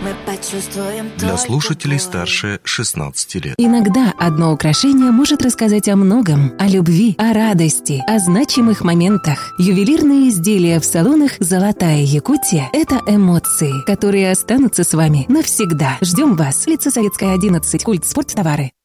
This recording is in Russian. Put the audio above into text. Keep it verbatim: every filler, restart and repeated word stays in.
мы почувствуем. Для слушателей старше шестнадцати лет. Иногда одно украшение может рассказать о многом. О любви, о радости, о значимых моментах. Ювелирные изделия в салонах «Золотая Якутия» — это эмоции, которые останутся с вами навсегда. Ждем вас. Улица Советская, одиннадцать. Культ спорттовары.